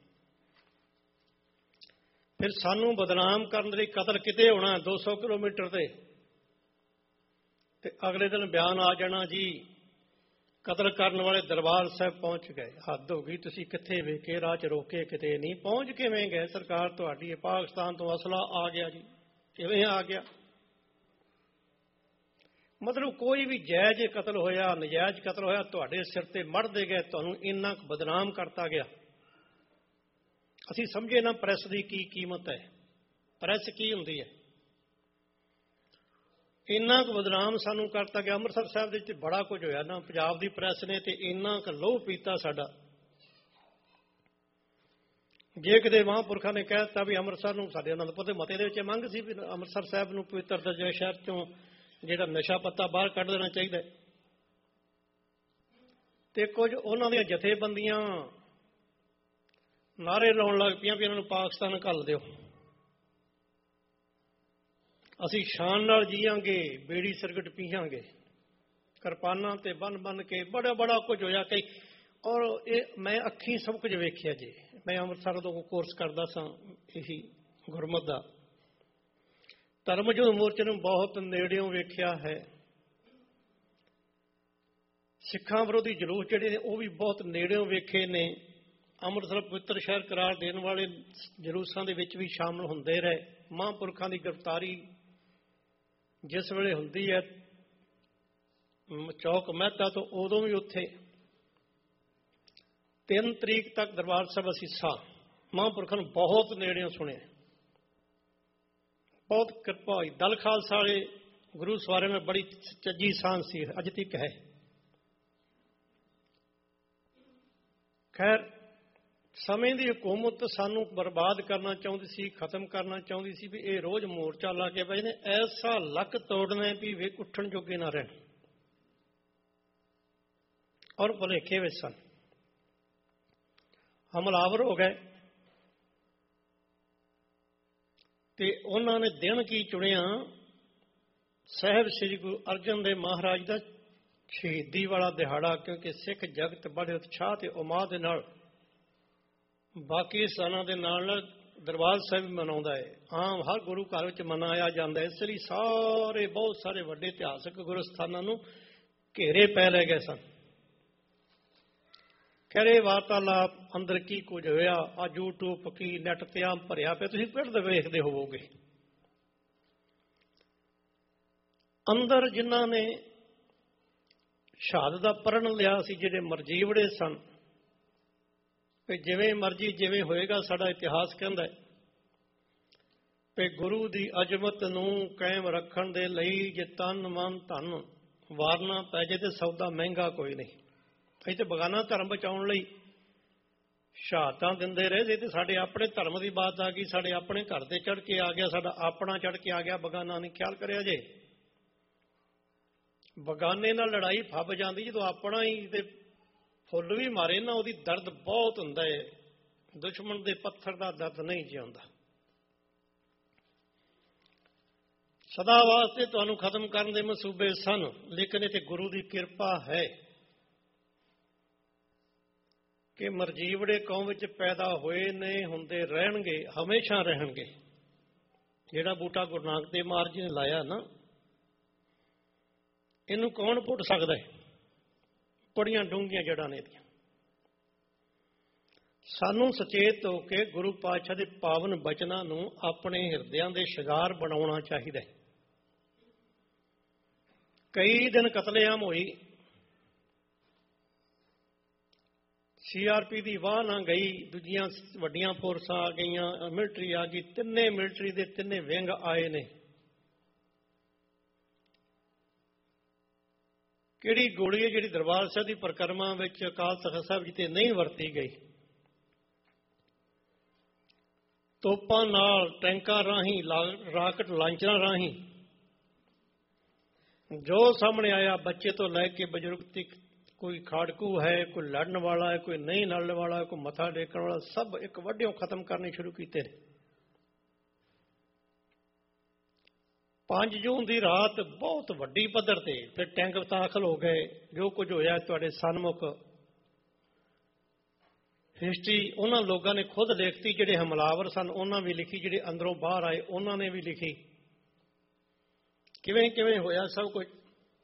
ਫਿਰ ਸਾਨੂੰ ਬਦਨਾਮ ਕਰਨ ਲਈ ਕਤਲ ਕਿਤੇ ਹੋਣਾ, ਦੋ ਸੌ ਕਿਲੋਮੀਟਰ ਤੇ ਤੇ ਅਗਲੇ ਦਿਨ ਬਿਆਨ ਆ ਜਾਣਾ ਜੀ ਕਤਲ ਕਰਨ ਵਾਲੇ ਦਰਬਾਰ ਸਾਹਿਬ ਪਹੁੰਚ ਗਏ। ਹੱਦ ਹੋ ਗਈ, ਤੁਸੀਂ ਕਿੱਥੇ ਵੇਖੇ, ਰਾਹ 'ਚ ਰੋਕੇ ਕਿਤੇ ਨਹੀਂ। ਪਹੁੰਚ ਕਿਵੇਂ ਗਏ? ਸਰਕਾਰ ਤੁਹਾਡੀ ਪਾਕਿਸਤਾਨ ਤੋਂ ਅਸਲਾ ਆ ਗਿਆ ਜੀ, ਕਿਵੇਂ ਆ ਗਿਆ? ਮਤਲਬ ਕੋਈ ਵੀ ਜਾਇਜ਼ ਕਤਲ ਹੋਇਆ, ਨਜਾਇਜ਼ ਕਤਲ ਹੋਇਆ, ਤੁਹਾਡੇ ਸਿਰ ਤੇ ਮੜਦੇ ਗਏ, ਤੁਹਾਨੂੰ ਇੰਨਾ ਕੁ ਬਦਨਾਮ ਕਰਤਾ ਗਿਆ। ਅਸੀਂ ਸਮਝੇ ਨਾ ਪ੍ਰੈਸ ਦੀ ਕੀ ਕੀਮਤ ਹੈ, ਪ੍ਰੈਸ ਕੀ ਹੁੰਦੀ ਹੈ। ਇੰਨਾ ਕੁ ਬਦਨਾਮ ਸਾਨੂੰ ਕਰਤਾ ਗਿਆ। ਅੰਮ੍ਰਿਤਸਰ ਸਾਹਿਬ ਦੇ ਵਿੱਚ ਬੜਾ ਕੁਝ ਹੋਇਆ ਨਾ, ਪੰਜਾਬ ਦੀ ਪ੍ਰੈਸ ਨੇ ਤੇ ਇੰਨਾ ਕੁ ਲਹੂ ਪੀਤਾ ਸਾਡਾ। ਜੇ ਕਿਤੇ ਮਹਾਂਪੁਰਖਾਂ ਨੇ ਕਹਿ ਦਿੱਤਾ ਵੀ ਅੰਮ੍ਰਿਤਸਰ ਨੂੰ, ਸਾਡੇ ਅਨੰਦਪੁਰ ਦੇ ਮਤੇ ਦੇ ਵਿੱਚ ਮੰਗ ਸੀ ਵੀ ਅੰਮ੍ਰਿਤਸਰ ਸਾਹਿਬ ਨੂੰ ਪਵਿੱਤਰ ਦਰਜੇ ਸ਼ਹਿਰ ਚੋਂ ਜਿਹੜਾ ਨਸ਼ਾ ਪੱਤਾ ਬਾਹਰ ਕੱਢ ਦੇਣਾ ਚਾਹੀਦਾ, ਤੇ ਕੁਝ ਉਹਨਾਂ ਦੀਆਂ ਜਥੇਬੰਦੀਆਂ ਨਾਅਰੇ ਲਾਉਣ ਲੱਗ ਪਈਆਂ ਵੀ ਇਹਨਾਂ ਨੂੰ ਪਾਕਿਸਤਾਨ ਘੱਲ ਦਿਓ, ਅਸੀਂ ਸ਼ਾਨ ਨਾਲ ਜੀਵਾਂਗੇ, ਬੇੜੀ ਸਿਰਗਟ ਪੀਵਾਂਗੇ, ਕਿਰਪਾਨਾਂ ਤੇ ਬੰਨ ਬੰਨ ਕੇ। ਬੜਾ ਬੜਾ ਕੁਝ ਹੋਇਆ ਕਈ, ਔਰ ਇਹ ਮੈਂ ਅੱਖੀਂ ਸਭ ਕੁਝ ਵੇਖਿਆ ਜੀ। ਮੈਂ ਅੰਮ੍ਰਿਤਸਰ ਤੋਂ ਕੋਰਸ ਕਰਦਾ ਸਾਂ ਇਹੀ ਗੁਰਮਤ ਦਾ। ਧਰਮ ਯੁੱਧ ਮੋਰਚੇ ਨੂੰ ਬਹੁਤ ਨੇੜਿਓਂ ਵੇਖਿਆ ਹੈ। ਸਿੱਖਾਂ ਵਿਰੋਧੀ ਜਲੂਸ ਜਿਹੜੇ ਨੇ ਉਹ ਵੀ ਬਹੁਤ ਨੇੜਿਓਂ ਵੇਖੇ ਨੇ। ਅੰਮ੍ਰਿਤਸਰ ਪਵਿੱਤਰ ਸ਼ਹਿਰ ਕਰਾਰ ਦੇਣ ਵਾਲੇ ਜਲੂਸਾਂ ਦੇ ਵਿੱਚ ਵੀ ਸ਼ਾਮਲ ਹੁੰਦੇ ਰਹੇ। ਮਹਾਂਪੁਰਖਾਂ ਦੀ ਗ੍ਰਿਫਤਾਰੀ ਜਿਸ ਵੇਲੇ ਹੁੰਦੀ ਹੈ ਚੌਕ ਮਹਿਤਾ ਤੋਂ, ਉਦੋਂ ਵੀ ਉੱਥੇ ਤਿੰਨ ਤਰੀਕ ਤੱਕ ਦਰਬਾਰ ਸਾਹਿਬ ਅਸੀਂ ਸਾਂ। ਮਹਾਂਪੁਰਖਾਂ ਨੂੰ ਬਹੁਤ ਨੇੜਿਓਂ ਸੁਣਿਆ, ਬਹੁਤ ਕਿਰਪਾ ਹੋਈ। ਦਲ ਖਾਲਸਾ ਵਾਲੇ ਗੁਰੂ ਸਵਾਰੇ ਨਾਲ ਬੜੀ ਚੱਜੀ ਸਾਂਝ ਸੀ, ਅੱਜ ਤੱਕ ਹੈ। ਖੈਰ, ਸਮੇਂ ਦੀ ਹਕੂਮਤ ਸਾਨੂੰ ਬਰਬਾਦ ਕਰਨਾ ਚਾਹੁੰਦੀ ਸੀ, ਖਤਮ ਕਰਨਾ ਚਾਹੁੰਦੀ ਸੀ ਵੀ ਇਹ ਰੋਜ਼ ਮੋਰਚਾ ਲਾ ਕੇ ਬਈ ਨੇ ਐਸਾ ਲੱਕ ਤੋੜਨਾ ਵੀ ਵੇ ਉੱਠਣ ਜੋਗੇ ਨਾ ਰਹਿਣ, ਔਰ ਭੁਲੇਖੇ ਵਿੱਚ ਸਨ। ਹਮਲਾਵਰ ਹੋ ਗਏ ਤੇ ਉਹਨਾਂ ਨੇ ਦਿਨ ਕੀ ਚੁਣਿਆ, ਸਾਹਿਬ ਸ੍ਰੀ ਗੁਰੂ ਅਰਜਨ ਦੇਵ ਮਹਾਰਾਜ ਦਾ ਸ਼ਹੀਦੀ ਵਾਲਾ ਦਿਹਾੜਾ। ਕਿਉਂਕਿ ਸਿੱਖ ਜਗਤ ਬੜੇ ਉਤਸ਼ਾਹ ਤੇ ਉਮਾਦ ਦੇ ਨਾਲ ਬਾਕੀ ਸਥਾਨਾਂ ਦੇ ਨਾਲ ਨਾਲ ਦਰਬਾਰ ਸਾਹਿਬ ਮਨਾਉਂਦਾ ਹੈ। ਆਮ ਹਰ ਗੁਰੂ ਘਰ ਵਿੱਚ ਮਨਾਇਆ ਜਾਂਦਾ। ਇਸ ਲਈ ਸਾਰੇ ਬਹੁਤ ਸਾਰੇ ਵੱਡੇ ਇਤਿਹਾਸਕ ਗੁਰੂ ਸਥਾਨਾਂ ਨੂੰ ਘੇਰੇ ਪੈ ਲੈ ਗਏ ਸਨ। ਕਰੇ ਵਾਰਤਾਲਾਪ ਅੰਦਰ ਕੀ ਕੁਝ ਹੋਇਆ, ਆ ਯੂਟਿਊਬ ਕੀ ਨੈਟ ਤੇ ਆਮ ਭਰਿਆ ਪਿਆ, ਤੁਸੀਂ ਪਿੰਡ ਦੇ ਵੇਖਦੇ ਹੋਵੋਗੇ। ਅੰਦਰ ਜਿਨ੍ਹਾਂ ਨੇ ਸ਼ਹਾਦਤ ਦਾ ਪ੍ਰਣ ਲਿਆ ਸੀ, ਜਿਹੜੇ ਮਰਜੀਵੜੇ ਸਨ, ਵੀ ਜਿਵੇਂ ਮਰਜ਼ੀ ਜਿਵੇਂ ਹੋਏਗਾ, ਸਾਡਾ ਇਤਿਹਾਸ ਕਹਿੰਦਾ ਹੈ ਵੀ ਗੁਰੂ ਦੀ ਅਜ਼ਮਤ ਨੂੰ ਕਾਇਮ ਰੱਖਣ ਦੇ ਲਈ ਜੇ ਤਨ ਮਨ ਧਨ ਵਾਰਨਾ ਪੈ ਜੇ ਤੇ ਸੌਦਾ ਮਹਿੰਗਾ ਕੋਈ ਨਹੀਂ। ਅਸੀਂ ਤੇ ਬਗਾਨਾ ਧਰਮ ਬਚਾਉਣ ਲਈ ਸ਼ਹਾਦਤਾਂ ਦਿੰਦੇ ਰਹੇ ਜੇ, ਤੇ ਸਾਡੇ ਆਪਣੇ ਧਰਮ ਦੀ ਬਾਤ ਆ ਗਈ, ਸਾਡੇ ਆਪਣੇ ਘਰ ਤੇ ਚੜ੍ਹ ਕੇ ਆ ਗਿਆ, ਸਾਡਾ ਆਪਣਾ ਚੜ੍ਹ ਕੇ ਆ ਗਿਆ, ਬਗਾਨਾ ਨਹੀਂ। ਖਿਆਲ ਕਰਿਆ ਜੇ, ਬਗਾਨੇ ਨਾਲ ਲੜਾਈ ਫੱਬ ਜਾਂਦੀ, ਜਦੋਂ ਆਪਣਾ ਹੀ ਤੇ ਫੁੱਲ ਵੀ ਮਾਰੇ ਨਾ, ਉਹਦੀ ਦਰਦ ਬਹੁਤ ਹੁੰਦਾ ਹੈ। ਦੁਸ਼ਮਣ ਦੇ ਪੱਥਰ ਦਾ ਦਰਦ ਨਹੀਂ ਜਿਉਂਦਾ। ਸਦਾ ਵਾਸਤੇ ਤੁਹਾਨੂੰ ਖਤਮ ਕਰਨ ਦੇ ਮਨਸੂਬੇ ਸਨ, ਲੇਕਿਨ ਇਹ ਤੇ ਗੁਰੂ ਦੀ ਕਿਰਪਾ ਹੈ ਕਿ ਮਰਜੀਵੜੇ ਕੌਮ ਵਿੱਚ ਪੈਦਾ ਹੋਏ ਨੇ, ਹੁੰਦੇ ਰਹਿਣਗੇ, ਹਮੇਸ਼ਾ ਰਹਿਣਗੇ। ਜਿਹੜਾ ਬੂਟਾ ਗੁਰੂ ਨਾਨਕ ਦੇਵ ਮਹਾਰਾਜ ਜੀ ਨੇ ਲਾਇਆ ਨਾ, ਇਹਨੂੰ ਕੌਣ ਪੁੱਟ ਸਕਦਾ ਹੈ? ਬੜੀਆਂ ਡੂੰਘੀਆਂ ਜੜ੍ਹਾਂ ਨੇ ਇਹਦੀਆਂ। ਸਾਨੂੰ ਸੁਚੇਤ ਹੋ ਕੇ ਗੁਰੂ ਪਾਤਸ਼ਾਹ ਦੇ ਪਾਵਨ ਬਚਨਾਂ ਨੂੰ ਆਪਣੇ ਹਿਰਦਿਆਂ ਦੇ ਸ਼ਿੰਗਾਰ ਬਣਾਉਣਾ ਚਾਹੀਦਾ ਹੈ। ਕਈ ਦਿਨ ਕਤਲੇਆਮ ਹੋਈ, ਸੀ ਆਰ ਪੀ ਦੀ ਵਾਹ ਨਾ ਗਈ, ਦੂਜੀਆਂ ਵੱਡੀਆਂ ਫੋਰਸਾਂ ਆ ਗਈਆਂ, ਮਿਲਟਰੀ ਆ ਗਈ, ਤਿੰਨੇ ਮਿਲਟਰੀ ਦੇ ਤਿੰਨੇ ਵਿੰਗ ਆਏ ਨੇ। ਕਿਹੜੀ ਗੋਲੀ ਹੈ ਜਿਹੜੀ ਦਰਬਾਰ ਸਾਹਿਬ ਦੀ ਪਰਿਕਰਮਾ ਵਿੱਚ ਅਕਾਲ ਤਖ਼ਤ ਸਾਹਿਬ ਜੀ ਤੇ ਨਹੀਂ ਵਰਤੀ ਗਈ? ਤੋਪਾਂ ਨਾਲ, ਟੈਂਕਾਂ ਰਾਹੀਂ, ਰਾਕਟ ਲਾਂਚਰਾਂ ਰਾਹੀਂ ਜੋ ਸਾਹਮਣੇ ਆਇਆ, ਬੱਚੇ ਤੋਂ ਲੈ ਕੇ ਬਜ਼ੁਰਗ ਤੱਕ, ਕੋਈ ਖਾੜਕੂ ਹੈ, ਕੋਈ ਲੜਨ ਵਾਲਾ ਹੈ, ਕੋਈ ਨਹੀਂ ਲੜਨ ਵਾਲਾ, ਕੋਈ ਮੱਥਾ ਟੇਕਣ ਵਾਲਾ, ਸਭ ਇੱਕ ਵੱਡਿਓਂ ਖਤਮ ਕਰਨੇ ਸ਼ੁਰੂ ਕੀਤੇ ਨੇ। ਪੰਜ ਜੂਨ ਦੀ ਰਾਤ ਬਹੁਤ ਵੱਡੀ ਪੱਧਰ ਤੇ ਫਿਰ ਟੈਂਕ ਦਾਖਲ ਹੋ ਗਏ। ਜੋ ਕੁਝ ਹੋਇਆ ਤੁਹਾਡੇ ਸਨਮੁਖ ਹਿਸਟਰੀ ਉਹਨਾਂ ਲੋਕਾਂ ਨੇ ਖੁਦ ਲਿਖਤੀ, ਜਿਹੜੇ ਹਮਲਾਵਰ ਸਨ ਉਹਨਾਂ ਵੀ ਲਿਖੀ, ਜਿਹੜੇ ਅੰਦਰੋਂ ਬਾਹਰ ਆਏ ਉਹਨਾਂ ਨੇ ਵੀ ਲਿਖੀ, ਕਿਵੇਂ ਕਿਵੇਂ ਹੋਇਆ ਸਭ ਕੁਝ।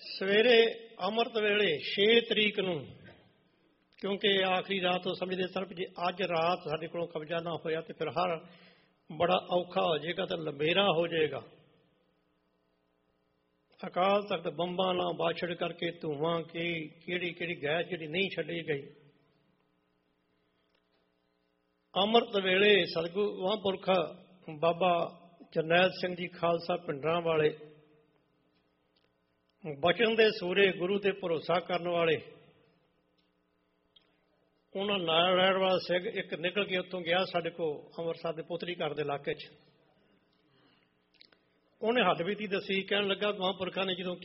ਸਵੇਰੇ ਅੰਮ੍ਰਿਤ ਵੇਲੇ ਛੇ ਤਰੀਕ ਨੂੰ, ਕਿਉਂਕਿ ਆਖਰੀ ਰਾਤ ਤੋਂ ਸਮਝਦੇ ਸਨ ਜੇ ਅੱਜ ਰਾਤ ਸਾਡੇ ਕੋਲੋਂ ਕਬਜ਼ਾ ਨਾ ਹੋਇਆ ਤੇ ਫਿਰ ਹਰ ਬੜਾ ਔਖਾ ਹੋ ਜਾਏਗਾ ਤੇ ਲੰਬੇਰਾ ਹੋ ਜਾਏਗਾ। ਅਕਾਲ ਤਖਤ ਬੰਬਾਂ ਨਾਲ ਬਾਛੜ ਕਰਕੇ ਧੂਆਂ ਕੀ ਕਿਹੜੀ ਕਿਹੜੀ ਗੈਸ ਜਿਹੜੀ ਨਹੀਂ ਛੱਡੀ ਗਈ। ਅੰਮ੍ਰਿਤ ਵੇਲੇ ਸਤਿਗੁਰੂ ਮਹਾਂਪੁਰਖ ਬਾਬਾ ਜਰਨੈਲ ਸਿੰਘ ਜੀ ਖਾਲਸਾ ਪਿੰਡਰਾਂ ਵਾਲੇ, ਬਚਨ ਦੇ ਸੂਰੇ, ਗੁਰੂ ਤੇ ਭਰੋਸਾ ਕਰਨ ਵਾਲੇ, ਉਹਨਾਂ ਨਾਲ ਰਹਿਣ ਵਾਲਾ ਸਿੰਘ ਇੱਕ ਨਿਕਲ ਕੇ ਉੱਥੋਂ ਗਿਆ ਸਾਡੇ ਕੋਲ ਅੰਮ੍ਰਿਤਸਰ ਦੇ ਪੁੱਤਰੀ ਘਰ ਦੇ ਇਲਾਕੇ 'ਚ। ਉਹਨੇ ਹੱਡਬੀਤੀ ਦੱਸੀ, ਕਹਿਣ ਲੱਗਾ ਮਹਾਂਪੁਰਖਾਂ ਨੇ ਜਦੋਂ